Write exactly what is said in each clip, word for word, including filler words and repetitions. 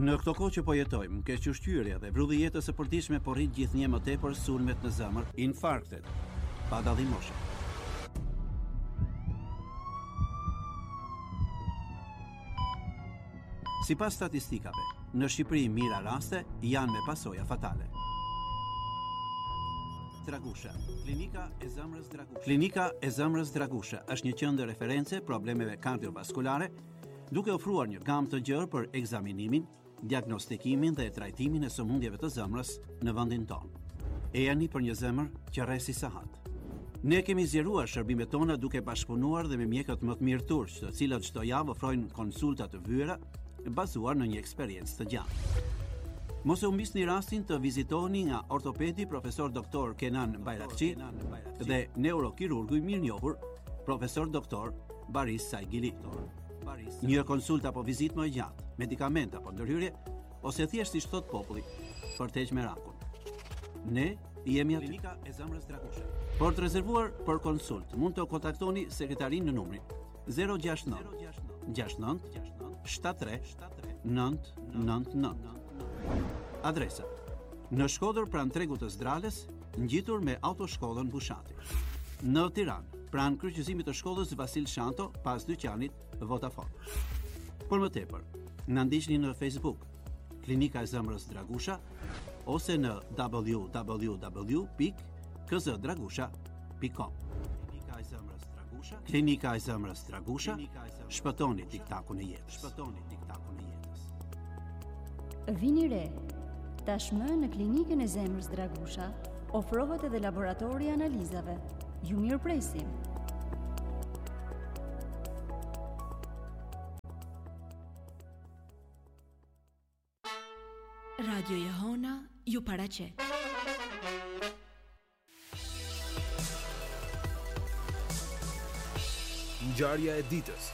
Në këto kohë që po jetojmë, kequshqyrja dhe vrulli i jetës së përditshme po rrit gjithnjë më tepër sulmet në zemër, infarktet, pa dallim moshe. Sipas statistikave, në Shqipëri mira raste janë me pasoja fatale. Dragusha, klinika e zemrës Dragusha. Klinika e zemrës Dragusha është një qendër referencë problemeve kardiovaskulare, duke ofruar një gamë të gjerë për ekzaminimin, diagnostikimin dhe trajtimin e sëmundjeve të zemrës në vendin tonë. E janë për një zemër që rresi sahat. Ne kemi zgjeruar shërbimet tona duke bashkëpunuar dhe me mjekët më të mirë turq, të cilët çdo javë ofrojnë konsulta të vëra bazuar në një eksperiencë të gjatë. Mos e humbisni rastin të vizitoni nga ortopedi profesor doktor Kenan Bayrakçi dhe neurokirurgu i mirënjohur profesor doktor Baris Saigili. Një konsulta apo vizitë më e gjatë, medikament apo ndërhyrje, ose thjesht siç thot populli, për të heqë merakun. Ne jemi aty. Klinika e zemrës Dragusha. Për të rezervuar për konsult, mund të kontaktoni sekretarin në numrin zero gjasht nëntë gjasht nëntë shtatëdhjetë tre nëntë nëntë nëntë. Adresa: në Shkodër pranë tregut të Zdrales, ngjitur me autoshkollën Bushati. Në Tiranë, pranë kryqëzimit të shkollës Vasil Shanto, pas dyqanit Vodafone. Por më tepër, na ndiqni në Facebook, Klinika e zemrës Dragusha, ose në w w w pikë k z dragusha pikë com. Klinika e zemrës Dragusha, Klinika e zemrës Dragusha, shpëtoni tiktakun e jetës. Shpëtoni tiktakun e jetës. Vini re, tashmë në Klinikën e zemrës Dragusha ofrohet edhe laboratori i analizave. Ju mirë presim. Radio Jehona ju paraqet. Ngjarja e ditës.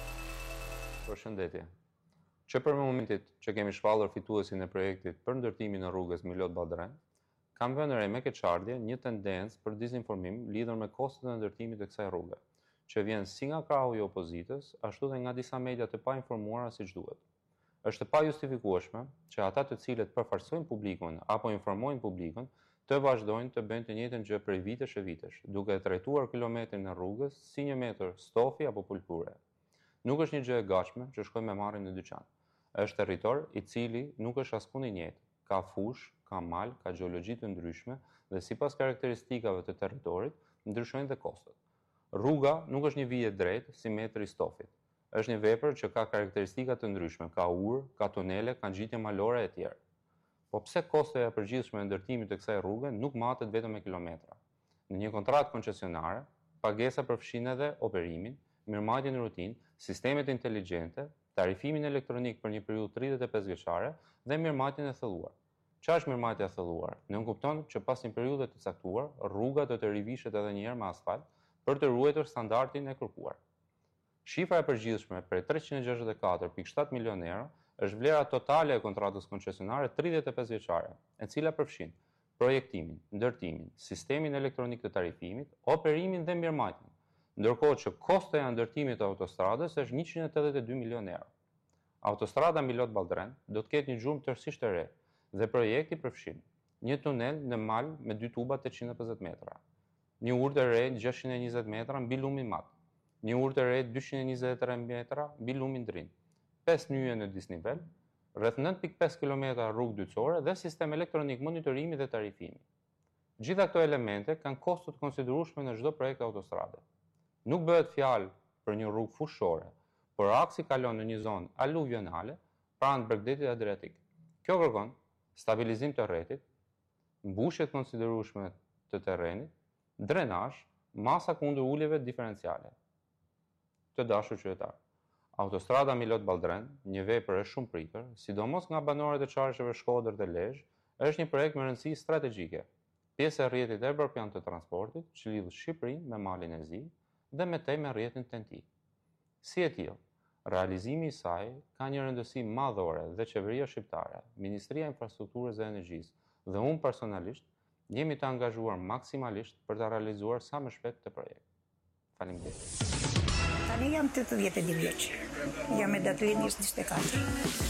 Përshëndetje. Që për momentit që kemi shpallur fituesin e projektit për ndërtimin e rrugës Milot Balltren, kam vënë re me keqardhje një tendencë për dizinformim lidhur me kostet e ndërtimit të kësaj rruge, që vjen si nga krahu i opozitës, ashtu dhe nga disa media të painformuara siç duhet. Është e pajustifikueshme që ata të cilët përfaqësojnë publikun apo informojnë publikun të vazhdojnë të bëjnë të njëjtën gjë prej vitesh e vitesh, duke e trajtuar kilometrin e rrugës si një metër stofi apo pulpure. Nuk është një gjë e gatshme që shkojmë me marrim në dyqan. Është territor i cili nuk është askund i njëjtë, ka fush, ka mal, ka gjeologji të ndryshme dhe sipas karakteristikave të territorit ndryshojnë dhe kostot. Rruga nuk është një vije drejtë si metri i stofit. Është një vepër që ka karakteristika të ndryshme, ka urë, ka tunele, ka ngjitje malore e tjerë. Po pse kostoja e përgjithshme e ndërtimit të kësaj rruge nuk matet vetëm me kilometra? Në një kontratë koncesionare, pagesa përfshin edhe operimin, mirëmarrjen e rutinë, sistemet inteligjente, tarifimin elektronik për një periudhë tridhjetë e pesë vjeçare dhe mirëmarrjen e thelluar. Çfarë është mirëmarrja e thelluar? Ne kupton që pas një periudhe të caktuar, rruga do të rivishet edhe një herë me asfalt për të ruajtur standardin e kërkuar. Shifra e përgjithshme për treqind e gjashtëdhjetë e katër pikë shtatë milionë euro është vlera totale e kontratës koncesionare tridhjetë e pesë vjeçare, e cila përfshin projektimin, ndërtimin, sistemin elektronik të tarifimit, operimin dhe mirëmarrjen, ndërkohë që kostoja e ndërtimit të autostradës është njëqind e tetëdhjetë e dy milionë euro. Autostrada Milot Balltren do të ketë një gjurmë tërësisht të re dhe projekti përfshin një tunel në mal me dy tuba tetëqind e pesëdhjetë metra, një urë të re gjashtëqind e njëzet metra mbi lumin mat, një urë të re dyqind e njëzet e tre metra mbi lumin drin, pesë nyje në disnivel, rreth nëntë pikë pesë kilometra rrugë dytësore dhe sistem elektronik monitorimi dhe tarifimi. Gjitha këto elemente kanë kosto të konsiderueshme në çdo projekt autostrade. Nuk bëhet fjalë për një rrugë fushore, por aksi kalon në një zonë aluvionale pranë bregdetit adriatik. Kjo kërkon stabilizim të rrjetit, mbushje të konsiderueshme të terrenit, drenazh, masa kundër uljeve diferenciale. Të dashur qytetar, autostrada Milot Balltren, një vepër e shumë pritër, sidomos nga banorët e çarsheve Shkodër dhe Lezhë, është një projekt me rëndësi strategjike, pjesë e rrjetit evropian të transportit që lidh Shqipërinë me Malin e Zi dhe me tej me rrjetin T N T. Si e tillë, realizimi i saj ka një rëndësi madhore dhe qeveria shqiptare, Ministria e Infrastrukturës dhe Energjisë dhe unë personalisht jemi të angazhuar maksimalisht për të realizuar sa më shpejt këtë projekt. Faleminderit. Tani jam tetëdhjetë e dy vjeç. Jam me datë lindjes njëzet e katër.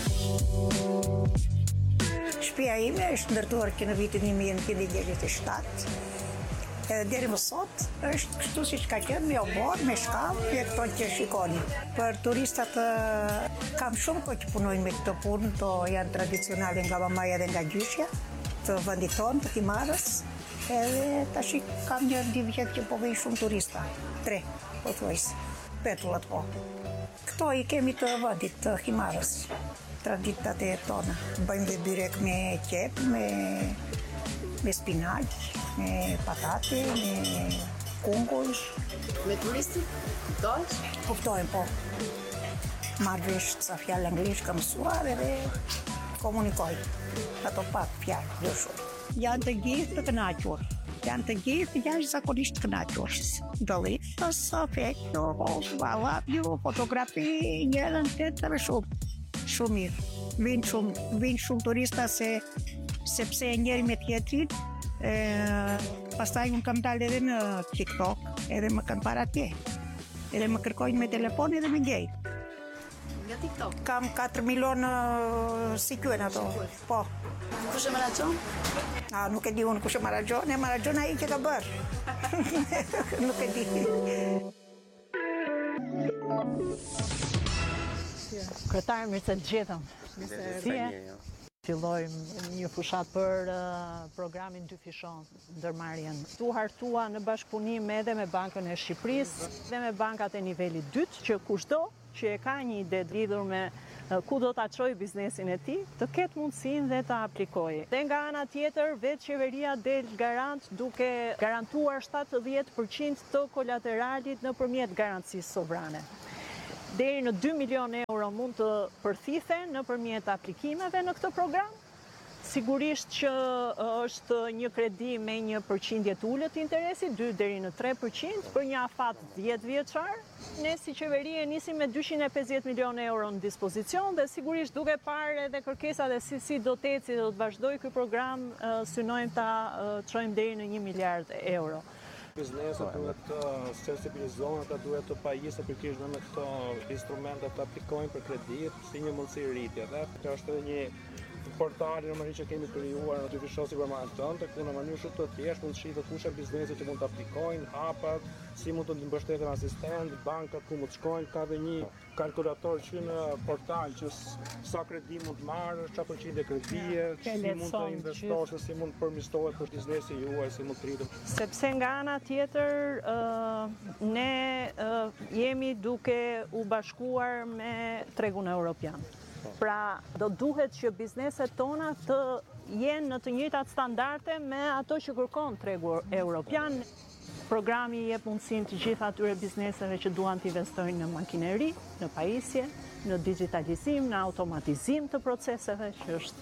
Shtëpia ime është ndërtuar që në vitin një mijë e nëntëqind e gjashtëdhjetë e shtatë. Edhe deri më sot është kështu siç ka qenë, me obor, me shkallë, e këto që shikoni. Për turistat kam shumë kohë që punojnë me këto punë, to janë tradicionale nga mamaja dhe nga gjyshja, të vendit tonë, të Himarës, edhe tash kam një dy vjet që po vijnë shumë turista, tre, po thuajse, petullat po. Këto i kemi të vendit të Himarës, traditat e tona. Bëjmë dhe byrek me qep, me me spinaq, me patate, me kungull. Me turistit? Kuptohesh? Kuptohem, po. Marrë vesh ca fjalë anglisht kam mësuar edhe komunikoj. Ato pak fjalë, jo shumë. Janë të gjithë të kënaqur. Janë të gjithë jashtëzakonisht të kënaqur. Delicious, perfecto, I love you, fotografi, njërën tjetër shumë. Shumë mirë. Vinë shumë, vinë shumë turista se sepse e njeri me tjetrin, e, pastaj unë kam dalë edhe në TikTok, edhe më kanë para atje. Edhe më kërkojnë me telefon edhe me gjej. Nga TikTok? Kam katër milionë si kuen ato. Po. Kush e menaxhon? A, nuk e di unë kush e menaxhon, e menaxhon ai që ka bërë. Nuk e di. Kryetar, mirë se të gjetëm. Si e? Fillojmë një fushat për uh, programin dy fishon, ndërmarrjen. Tu hartua në bashkëpunim edhe me Bankën e Shqipërisë dhe me bankat e nivelit dytë, që kushdo që e ka një ide lidhur me uh, ku do ta çojë biznesin e tij, të ketë mundësinë dhe ta aplikojë. Dhe nga ana tjetër, vetë qeveria del garant duke garantuar shtatëdhjetë përqind të kolateralit nëpërmjet garancisë sovrane. Deri në dy milionë euro mund të përthithen nëpërmjet aplikimeve në këtë program. Sigurisht që është një kredi me një përqindje të ulët të interesit, dy deri në tre përqind, për një afat dhjetë vjeçar. Ne si qeveri e nisim me dyqind e pesëdhjetë milionë euro në dispozicion dhe sigurisht duke parë edhe kërkesat e si si do të eci dhe do të vazhdojë ky program, synojmë ta çojmë deri në një miliard euro. Bizneset duhet të sensibilizohen, ata duhet të pajisë pikërisht me këto instrumente të aplikojnë për kredit si një mundësi rritje. Dhe kjo është edhe një portal normalisht që kemi krijuar në dy fishon supermarketon, tek në mënyrë shumë të thjeshtë mund të shihet kush janë bizneset që mund të aplikojnë, hapat, si mund të mbështeten asistent, bankat ku mund të shkojnë, ka dhe një kalkulator që në portal që sa kredi mund të marrë, çfarë përqindje kredie, si mund të investosh, si mund të përmirësohet për biznesi juaj, si mund të rritet. Sepse nga ana tjetër uh, ne uh, jemi duke u bashkuar me tregun evropian. Pra, do duhet që bizneset tona të jenë në të njëjtat standarde me ato që kërkon tregu evropian. Programi jep mundësinë të gjitha atyre bizneseve që duan të investojnë në makineri, në pajisje, në digitalizim, në automatizim të proceseve, që është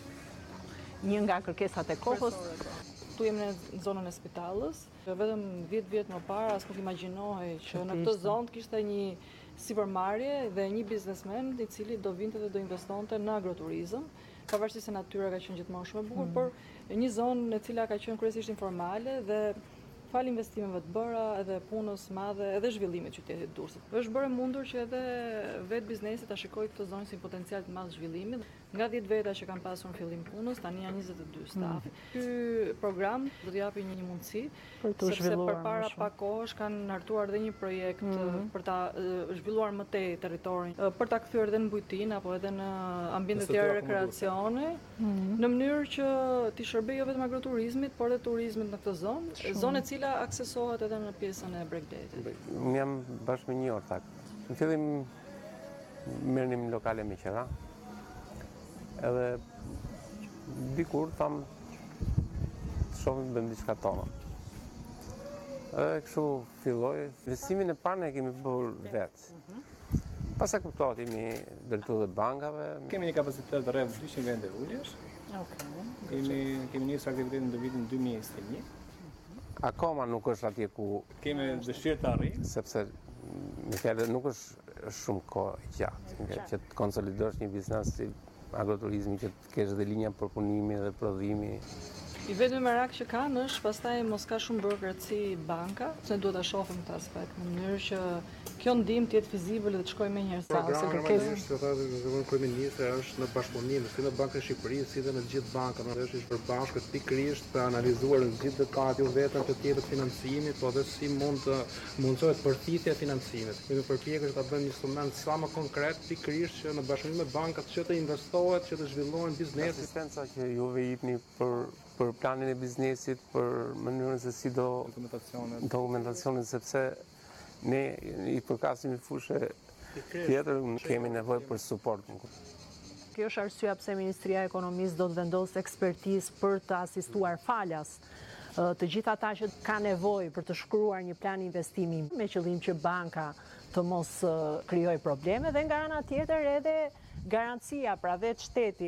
një nga kërkesat e kohës. Tu jemi në zonën e Spitallës. Vetëm dhjetë vjet më parë as nuk imagjinohej që në këtë zonë kishte një sipërmarrje dhe një biznesmen i cili do vinte dhe do investonte në agroturizëm, pavarësisht se natyra ka qenë gjithmonë shumë e bukur, por një zonë e cila ka qenë kryesisht informale dhe fal investimeve të bëra edhe punës madhe edhe zhvillimit të qytetit Durrësit. Është bërë mundur që edhe vetë biznesi ta shikojë këtë zonë si potencial të madh zhvillimi. Nga dhjetë veta që kanë pasur në fillim punës, tani janë njëzet e dy stafi. Ky program do të japë një mundësi për të sepse përpara pak kohësh kanë hartuar edhe një projekt për ta zhvilluar më tej territorin, për ta kthyer edhe në bujtinë apo edhe në ambiente të tjera rekreacione, në mënyrë që të shërbejë jo vetëm agroturizmit, por edhe turizmit në këtë zonë, zonë e cila aksesohet edhe në pjesën e Bregdetit. Unë jam bashkë me një ortak. Në fillim merrnim lokale me qera. Edhe dikur tham të shohim bëjmë diçka tonë. Edhe kështu filloi. Investimin e parë ne kemi bërë vetë. Pas sa kuptohet jemi drejtuar dhe bankave. Kemi një kapacitet rreth dyqind vende uljesh. Okay. Kemi kemi nisur aktivitetin në vitin dy mijë e njëzet e një. Akoma nuk është atje ku kemi dëshirë të arrijmë, sepse me fjalë nuk është shumë kohë gjatë që të konsolidosh një biznes si agroturizmi, që të kesh dhe linja përpunimi dhe prodhimi. I vetmi merak që kanë është pastaj mos ka shumë burokraci banka, se duhet ta shohim këtë aspekt në mënyrë që kjo ndihmë të jetë fizibël dhe të shkojë menjëherë sa ose kërkesë. Programi që thotë zëvon kryeministri është në bashkëpunim si me Bankën e Shqipërisë si dhe me të gjithë bankët, është i përbashkët pikërisht për analizuar në gjithë detajt jo vetëm të tjetër financimit, por edhe si mund të mundsohet përfitja e financimit. Ne përpiqemi ta bëjmë një instrument sa më konkret pikërisht që në bashkëpunim me bankat që të investohet, që të zhvillohen biznesi. Asistenca që juve jepni për për planin e biznesit, për mënyrën se si do dokumentacionin, sepse ne i përkasim i fushë tjetër, kemi nevojë për suport. Kjo është arsyeja pse Ministria e Ekonomisë do të vendosë ekspertizë për të asistuar falas të gjithë ata që ka nevojë për të shkruar një plan investimi me qëllim që banka të mos krijojë probleme dhe nga ana tjetër edhe garancia, pra vetë shteti,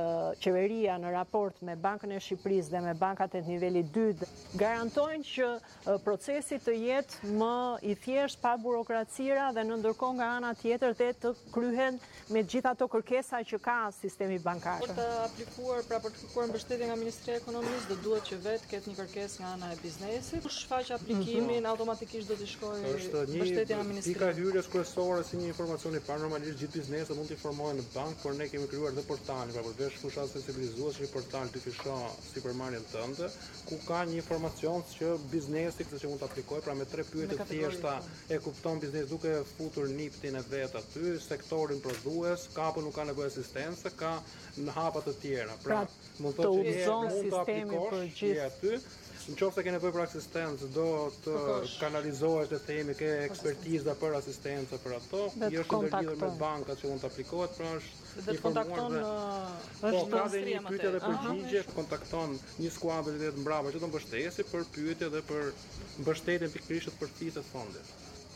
qeveria në raport me Bankën e Shqipërisë dhe me bankat e nivelit dy garantojnë që procesi të jetë më i thjesht, pa burokracira dhe në ndërkohë nga ana tjetër dhe të kryhen me gjithë ato kërkesa që ka sistemi bankar. Për të aplikuar, pra për të kërkuar mbështetje nga Ministria e Ekonomisë, do duhet që vetë ketë një kërkesë nga ana e biznesit. Shfaq aplikimin, mm-hmm. automatikisht do të shkojë mbështetja nga Ministria. Pika hyrjes kryesore si një informacion i parë, normalisht gjithë bizneset mund të informohen në bank, por ne kemi krijuar dhe portalin, pra përveç fushat sensibilizuese, një portal të fisha sipërmarrjen tënde, ku ka një informacion që biznesi që mund të aplikojë, pra me tre pyetje të thjeshta e kupton biznesi duke futur niptin e vet aty, sektorin prodhues, ka apo nuk ka nevojë asistence, ka në hapa të tjera. Pra, mund të udhëzon sistemi për gjithë aty. Në qoftë se ke nevojë për asistencë, do të kanalizohesh dhe themi ke ekspertiza për asistencë për ato, i është ndërlidhur me bankat që mund të aplikohet, pra është dhe të kontakton është ka dhe një pyetje dhe përgjigje, kontakton një skuadër dhe të mbrapa që do mbështesi për pyetje dhe për mbështetjen pikërisht të përfitjes fondit.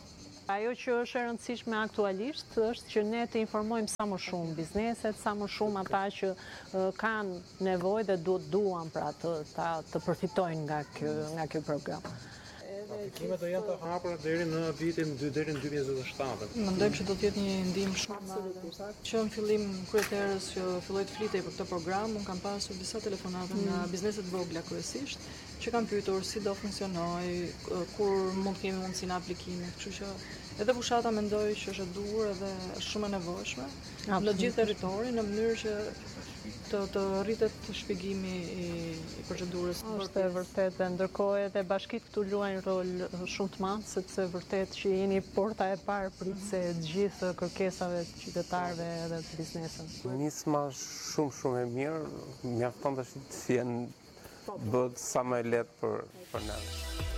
Ajo që është e rëndësishme aktualisht është që ne të informojmë sa më shumë bizneset, sa më shumë ata që uh, kanë nevojë dhe duhet duan pra të, ta, të përfitojnë nga ky nga ky program. Aplikimet do jenë të hapura deri në vitin deri në dy mijë e njëzet e shtatë. Mendojmë që do të jetë një ndihmë shumë e madhe. Që në fillim kryetarës që filloi të flitej për këtë program, un kam pasur disa telefonata nga bizneset vogla kryesisht, që kanë pyetur si do funksionojë, kur mund të kemi mundësinë aplikimit, kështu që edhe fushata mendoj që është e duhur edhe është shumë e nevojshme në gjithë territorin në mënyrë që të, të rritet shpjegimi i, i procedurës. Është e vërtet dhe ndërkohë edhe bashkitë këtu luajnë rol shumë të madh, sepse vërtet që jeni porta e parë pritse të gjithë kërkesave të qytetarëve edhe të biznesit. Nisma shumë shumë e mirë, mjafton tash të jenë bëhet sa më e lehtë për për ne.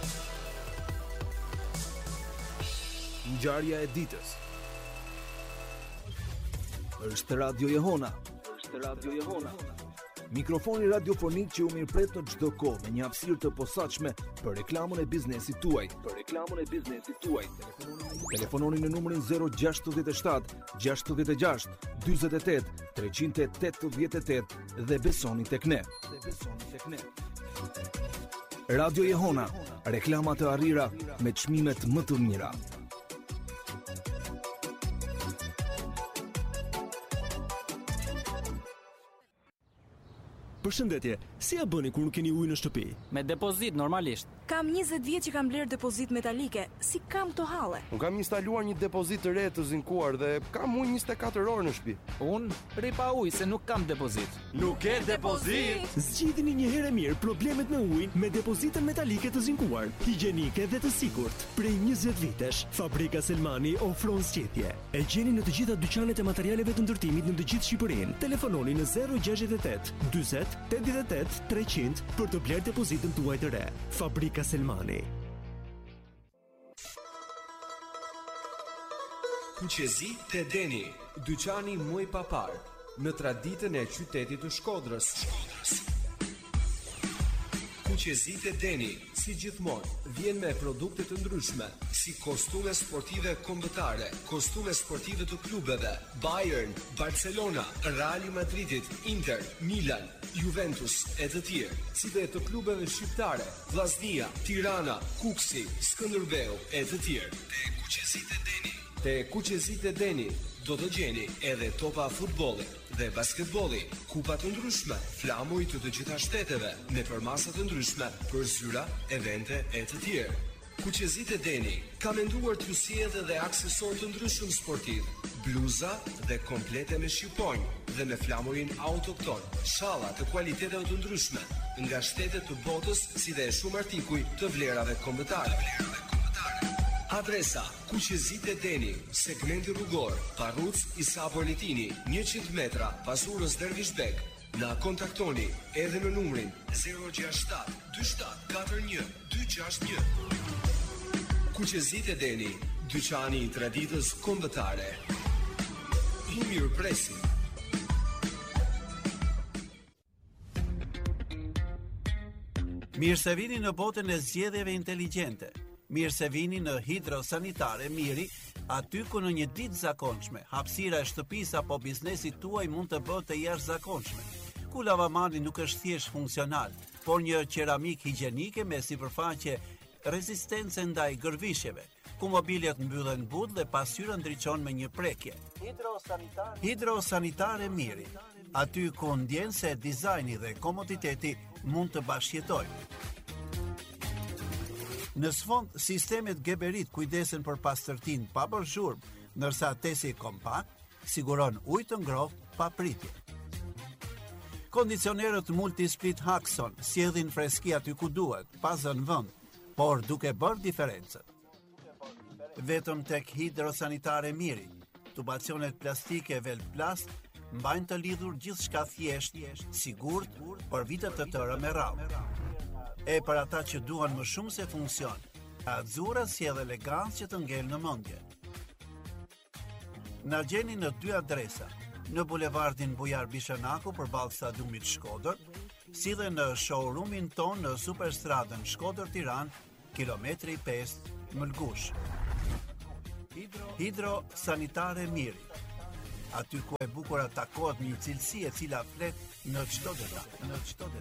Ngjarja e ditës. Është Radio Jehona. Është Radio Jehona. Mikrofoni radiofonik që u mirëpret në çdo kohë me një hapësirë të posaçme për reklamën e biznesit tuaj. Për reklamën e biznesit tuaj. Telefononi në numrin zero gjasht shtat gjasht gjasht dyzet e tetë treqind e tetëdhjetë e tetë dhe besoni tek ne. Dhe besoni tek ne. Radio Jehona, reklama të arrira me çmimet më të mira. Përshëndetje, si ja bëni kur nuk keni ujë në shtëpi? Me depozit normalisht. Kam njëzet vjet që kam bler depozit metalike. Si kam to halle? Unë kam instaluar një depozit të re të zinkuar dhe kam ujë njëzet e katër orë në shtëpi. Unë rri pa ujë se nuk kam depozit. Nuk ke depozit? Zgjidhni një herë mirë problemet me ujin me depozitën metalike të zinkuar, higjienike dhe të sigurt. Prej njëzet vitesh, Fabrika Selmani ofron zgjidhje. E gjeni në të gjitha dyqanet e materialeve të ndërtimit në të gjithë Shqipërinë. Telefononi në zero gjasht e tetë dyzet tetëdhjetë e tetë treqind për të bler depozitën tuaj të re. Fabrika Selmani. Kuqezi te Deni, dyqani më i papar në traditën e qytetit të Shkodrës. Kuqezi te Deni, si gjithmonë, vjen me produkte të ndryshme, si kostume sportive kombëtare, kostume sportive të klubeve, Bayern, Barcelona, Real Madridit, Inter, Milan, Juventus e të tjerë, si dhe të klubeve shqiptare, Vllaznia, Tirana, Kuksi, Skënderbeu e të tjerë. Te Kuqezit e Deni. Te Kuqezit e Deni do të gjeni edhe topa futbolli dhe basketbolli, kupa të ndryshme, flamuj të të gjitha shteteve, me përmasa të ndryshme për zyra, evente e të tjerë. Kuqezit e Deni ka menduar t'ju sjellë dhe aksesor të ndryshëm sportiv, bluza dhe komplete me shqiponj dhe me flamurin autokton, shalla të kualiteteve të ndryshme nga shtetet të botës, si dhe shumë artikuj të vlerave kombëtare. Adresa: Kuqezit e Deni, segmenti rrugor, Parruc Isa Bornitini, njëqind metra pas urës Dervishbek. Na kontaktoni edhe në numrin zero gjasht shtat dy shtat katër një dy gjasht një. Kuqezit e Deni, dyqani i traditës kombëtare. I mirë presim. Mirë se vini në botën e zgjedhjeve inteligjente. Mirë se vini në Hidrosanitare Miri, aty ku në një ditë zakonshme, hapësira e shtëpisë apo biznesit tuaj mund të bëhet të jashtëzakonshme. Ku lavamani nuk është thjesht funksional, por një qeramik higjienike me sipërfaqe rezistence ndaj gërvishjeve, ku mobiljet mbyllen but dhe pasqyra ndriçon me një prekje. Hidrosanitare Hidrosanitare Miri, aty ku ndjen se dizajni dhe komoditeti mund të bashkëjetojnë. Në sfond, sistemet Geberit kujdesen për pastërtinë pa bërë zhurmë, ndërsa tesi kompakt siguron ujë të ngrohtë pa pritje. Kondicionerët Multisplit Haxon sjellin freski aty ku duhet, pa zënë vend, por duke bërë diferencën. Vetëm tek Hidrosanitare Miri, tubacionet plastike Velplast mbajnë të lidhur gjithçka thjesht, sigurt për vite të tëra me radhë. E për ata që duan më shumë se funksion, Azzurra sjell elegancë që të ngel në mendje. Na gjeni në dy adresa, në bulevardin Bujar Bishanaku përballë stadiumit Shkodër, si dhe në showroomin ton në Superstradën Shkodër Tiranë, kilometri pesë Mëlgush. Hidrosanitare Miri, aty ku e bukur takohet një cilësi e cila flet në çdo detaj, në çdo detaj.